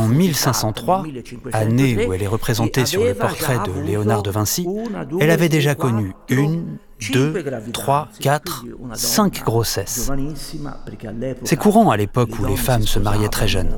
En 1503, année où elle est représentée sur le portrait de Léonard de Vinci, elle avait déjà connu 1, 2, 3, 4, 5 grossesses. C'est courant à l'époque où les femmes se mariaient très jeunes.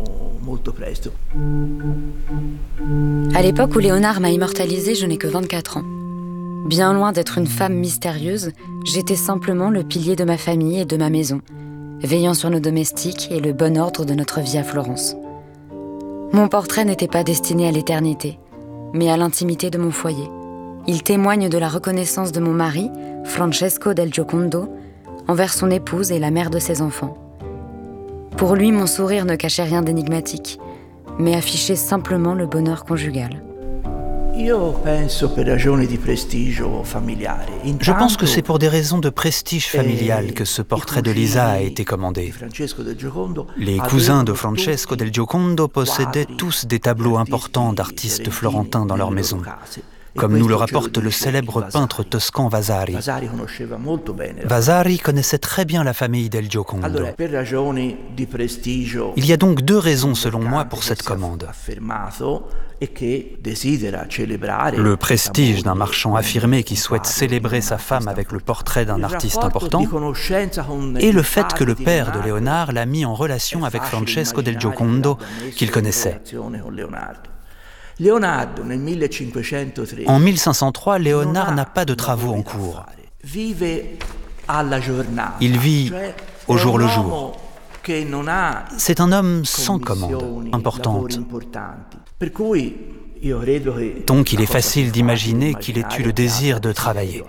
À l'époque où Léonard m'a immortalisée, je n'ai que 24 ans. Bien loin d'être une femme mystérieuse, j'étais simplement le pilier de ma famille et de ma maison, veillant sur nos domestiques et le bon ordre de notre vie à Florence. Mon portrait n'était pas destiné à l'éternité, mais à l'intimité de mon foyer. Il témoigne de la reconnaissance de mon mari, Francesco del Giocondo, envers son épouse et la mère de ses enfants. Pour lui, mon sourire ne cachait rien d'énigmatique, mais affichait simplement le bonheur conjugal. Je pense que c'est pour des raisons de prestige familial que ce portrait de Lisa a été commandé. Les cousins de Francesco del Giocondo possédaient tous des tableaux importants d'artistes florentins dans leur maison, comme nous le rapporte le célèbre peintre toscan Vasari. Vasari connaissait très bien la famille del Giocondo. Il y a donc 2 raisons selon moi pour cette commande. Le prestige d'un marchand affirmé qui souhaite célébrer sa femme avec le portrait d'un artiste important, et le fait que le père de Léonard l'a mis en relation avec Francesco del Giocondo, qu'il connaissait. En 1503, Léonard n'a pas de travaux en cours. Il vit au jour le jour. C'est un homme sans commande importante. Donc il est facile d'imaginer qu'il ait eu le désir de travailler.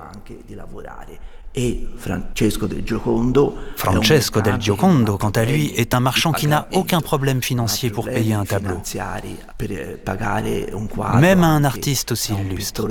Francesco del Giocondo, quant à lui, est un marchand qui n'a aucun problème financier pour payer un tableau, même à un artiste aussi illustre.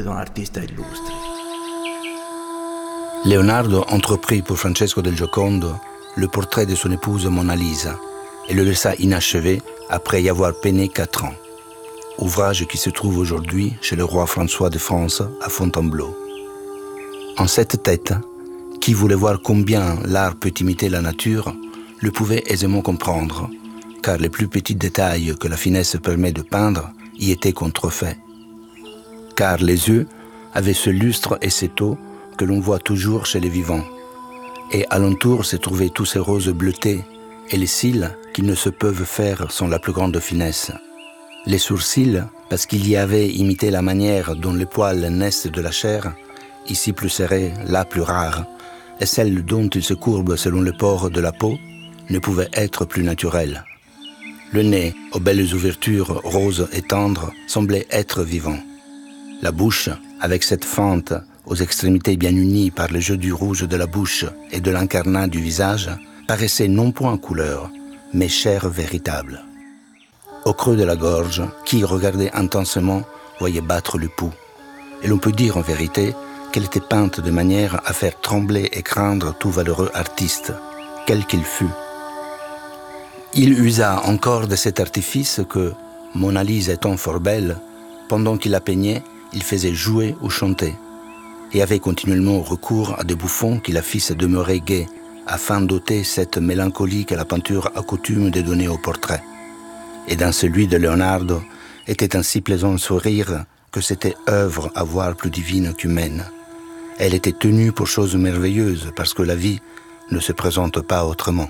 Leonardo entreprit pour Francesco del Giocondo le portrait de son épouse Mona Lisa et le laissa inachevé après y avoir peiné 4 ans. Ouvrage qui se trouve aujourd'hui chez le roi François de France à Fontainebleau. En cette tête, qui voulait voir combien l'art peut imiter la nature, le pouvait aisément comprendre, car les plus petits détails que la finesse permet de peindre y étaient contrefaits. Car les yeux avaient ce lustre et ces taux que l'on voit toujours chez les vivants, et alentour se trouvaient tous ces roses bleutées, et les cils qui ne se peuvent faire sans la plus grande finesse. Les sourcils, parce qu'il y avait imité la manière dont les poils naissent de la chair, ici plus serrés, là plus rares, et celle dont ils se courbent selon le port de la peau, ne pouvait être plus naturelle. Le nez, aux belles ouvertures roses et tendres, semblait être vivant. La bouche, avec cette fente aux extrémités bien unies par le jeu du rouge de la bouche et de l'incarnat du visage, paraissait non point couleur, mais chair véritable. Au creux de la gorge, qui regardait intensément voyait battre le pouls. Et l'on peut dire en vérité qu'elle était peinte de manière à faire trembler et craindre tout valeureux artiste, quel qu'il fût. Il usa encore de cet artifice que, Mona Lisa étant fort belle, pendant qu'il la peignait, il faisait jouer ou chanter, et avait continuellement recours à des bouffons qui la fissent demeurer gaie, afin d'ôter cette mélancolie que la peinture a coutume de donner au portrait. Et dans celui de Leonardo était un si plaisant sourire que c'était œuvre à voir plus divine qu'humaine. Elle était tenue pour chose merveilleuse parce que la vie ne se présente pas autrement.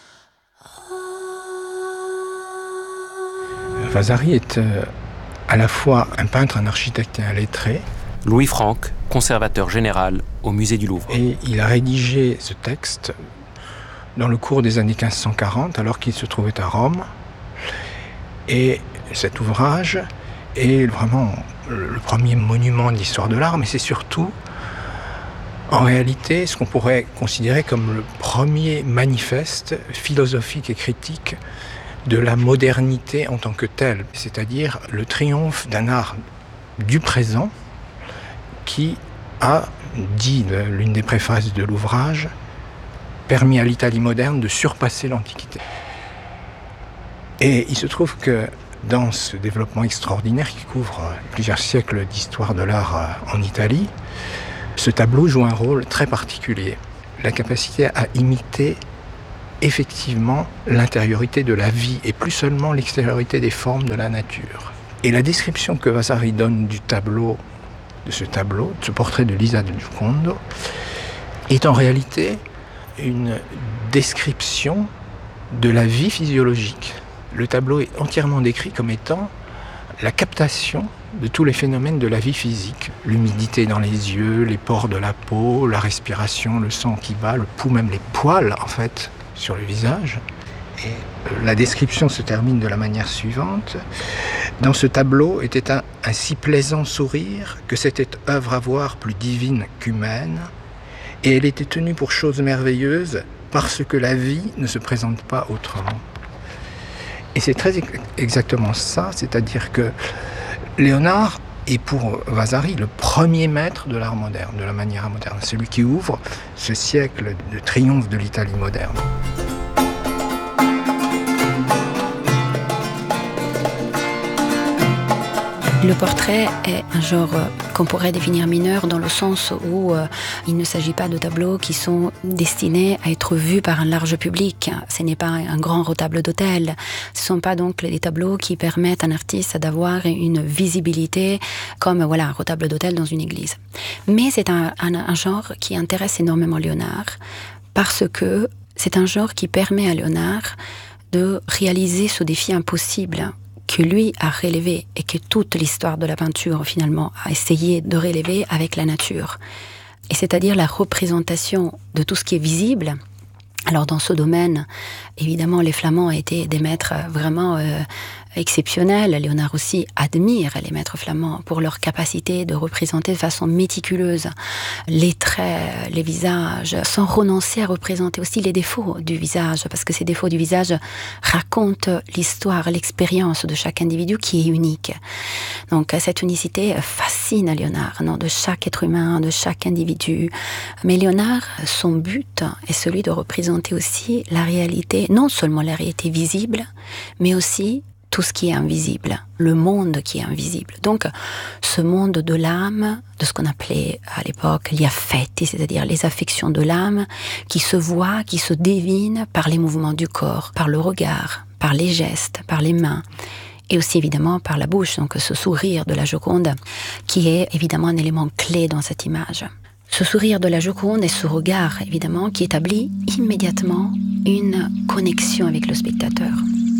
Vasari est à la fois un peintre, un architecte et un lettré. Louis Franck, conservateur général au musée du Louvre. Et il a rédigé ce texte dans le cours des années 1540, alors qu'il se trouvait à Rome. Et cet ouvrage est vraiment le premier monument de l'histoire de l'art, mais c'est surtout, en réalité, ce qu'on pourrait considérer comme le premier manifeste philosophique et critique de la modernité en tant que telle, c'est-à-dire le triomphe d'un art du présent qui a, dit l'une des préfaces de l'ouvrage, permis à l'Italie moderne de surpasser l'Antiquité. Et il se trouve que dans ce développement extraordinaire qui couvre plusieurs siècles d'histoire de l'art en Italie, ce tableau joue un rôle très particulier. La capacité à imiter effectivement l'intériorité de la vie et plus seulement l'extériorité des formes de la nature. Et la description que Vasari donne de ce portrait de Lisa del Giocondo, est en réalité une description de la vie physiologique. Le tableau est entièrement décrit comme étant la captation de tous les phénomènes de la vie physique. L'humidité dans les yeux, les pores de la peau, la respiration, le sang qui bat, le pouls, même les poils en fait sur le visage. Et la description se termine de la manière suivante. Dans ce tableau était un si plaisant sourire que c'était œuvre à voir plus divine qu'humaine, et elle était tenue pour chose merveilleuse parce que la vie ne se présente pas autrement. Et c'est très exactement ça, c'est-à-dire que Léonard est pour Vasari le premier maître de l'art moderne, de la manière moderne, celui qui ouvre ce siècle de triomphe de l'Italie moderne. Le portrait est un genre qu'on pourrait définir mineur dans le sens où il ne s'agit pas de tableaux qui sont destinés à être vus par un large public. Ce n'est pas un grand retable d'hôtel. Ce ne sont pas donc des tableaux qui permettent à un artiste d'avoir une visibilité comme un retable d'hôtel dans une église. Mais c'est un genre qui intéresse énormément Léonard parce que c'est un genre qui permet à Léonard de réaliser ce défi impossible que lui a relevé et que toute l'histoire de la peinture, finalement, a essayé de relever avec la nature. Et c'est-à-dire la représentation de tout ce qui est visible. Alors, dans ce domaine, évidemment, les Flamands étaient des maîtres vraiment exceptionnels. Léonard aussi admire les maîtres flamands pour leur capacité de représenter de façon méticuleuse les traits, les visages, sans renoncer à représenter aussi les défauts du visage, parce que ces défauts du visage racontent l'histoire, l'expérience de chaque individu qui est unique. Donc cette unicité fascine Léonard, de chaque être humain, de chaque individu. Mais Léonard, son but est celui de représenter aussi la réalité, non seulement la réalité visible, mais aussi tout ce qui est invisible, le monde qui est invisible. Donc, ce monde de l'âme, de ce qu'on appelait à l'époque gli affetti, c'est-à-dire les affections de l'âme, qui se voient, qui se devinent par les mouvements du corps, par le regard, par les gestes, par les mains, et aussi évidemment par la bouche, donc ce sourire de la Joconde, qui est évidemment un élément clé dans cette image. Ce sourire de la Joconde et ce regard, évidemment, qui établit immédiatement une connexion avec le spectateur.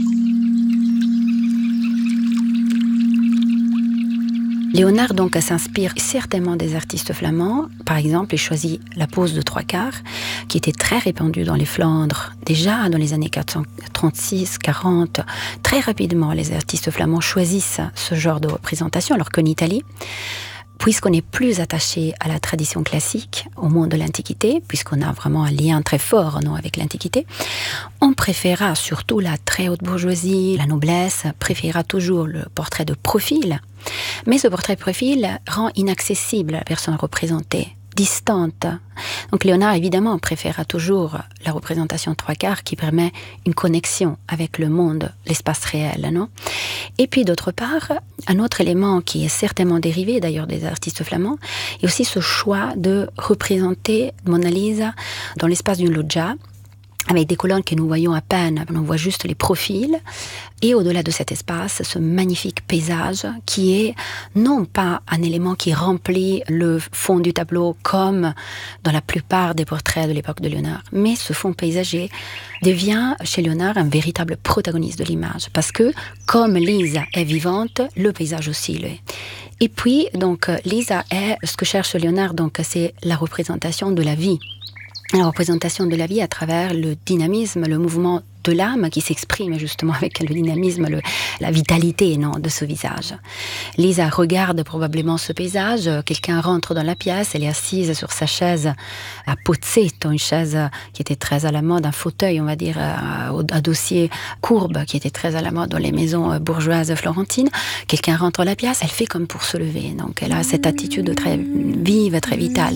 Léonard donc s'inspire certainement des artistes flamands. Par exemple, il choisit la pose de 3/4, qui était très répandue dans les Flandres. Déjà dans les années 436-40, très rapidement, les artistes flamands choisissent ce genre de représentation, alors qu'en Italie, puisqu'on est plus attaché à la tradition classique, au monde de l'Antiquité, puisqu'on a vraiment un lien très fort avec l'Antiquité, on préférera surtout la très haute bourgeoisie, la noblesse, préférera toujours le portrait de profil. Mais ce portrait de profil rend inaccessible la personne représentée, distante. Donc Léonard, évidemment, préférera toujours la représentation 3/4 qui permet une connexion avec le monde, l'espace réel, non ? Et puis d'autre part, un autre élément qui est certainement dérivé d'ailleurs des artistes flamands, est aussi ce choix de représenter Mona Lisa dans l'espace d'une loggia, avec des colonnes que nous voyons à peine, on voit juste les profils, et au-delà de cet espace, ce magnifique paysage qui est non pas un élément qui remplit le fond du tableau comme dans la plupart des portraits de l'époque de Léonard, mais ce fond paysager devient chez Léonard un véritable protagoniste de l'image, parce que comme Lisa est vivante, le paysage aussi l'est. Et puis, donc, Lisa est, ce que cherche Léonard, donc, c'est la représentation de la vie. La représentation de la vie à travers le dynamisme, le mouvement de l'âme qui s'exprime justement avec le dynamisme, la vitalité de ce visage. Lisa regarde probablement ce paysage, quelqu'un rentre dans la pièce, elle est assise sur sa chaise à pozzetto, une chaise qui était très à la mode, un fauteuil on va dire à dossier courbe qui était très à la mode dans les maisons bourgeoises florentines. Quelqu'un rentre dans la pièce, elle fait comme pour se lever, donc elle a cette attitude très vive, très vitale.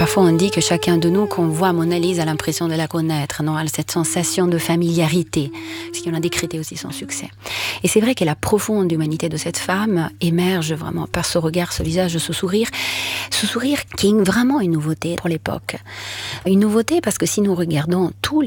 Parfois, on dit que chacun de nous, quand on voit Mona Lisa, a l'impression de la connaître, non, elle a cette sensation de familiarité, ce qui en a décrété aussi son succès. Et c'est vrai que la profonde humanité de cette femme émerge vraiment par ce regard, ce visage, ce sourire qui est vraiment une nouveauté pour l'époque. Une nouveauté parce que si nous regardons tous